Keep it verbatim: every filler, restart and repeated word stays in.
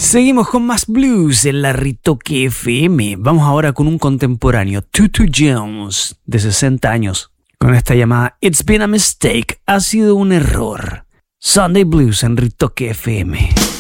Seguimos con más blues en la Ritoque F M. Vamos ahora con un contemporáneo, Tutu Jones, de sesenta años, con esta llamada It's Been a Mistake, ha sido un error. Sunday Blues en Ritoque F M.